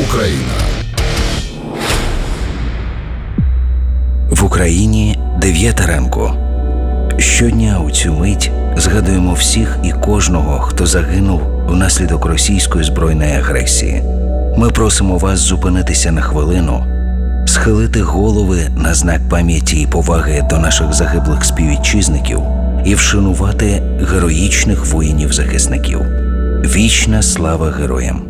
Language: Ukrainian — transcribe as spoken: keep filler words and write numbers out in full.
Україна. В Україні дев'ята ранку. Щодня у цю мить згадуємо всіх і кожного, хто загинув внаслідок російської збройної агресії. Ми просимо вас зупинитися на хвилину, схилити голови на знак пам'яті і поваги до наших загиблих співвітчизників і вшанувати героїчних воїнів-захисників. Вічна слава героям!